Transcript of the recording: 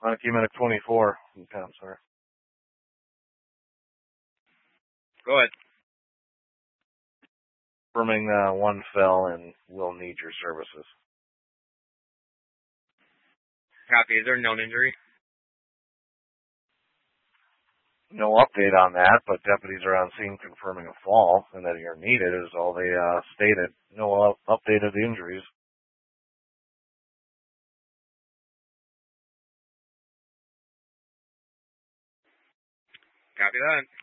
I came in at 24. Okay, I'm sorry. Go ahead. Confirming one fell and will need your services. Copy. Is there a known injury? No update on that, but deputies are on scene confirming a fall and that you're needed is all they stated. No updated injuries. Copy that.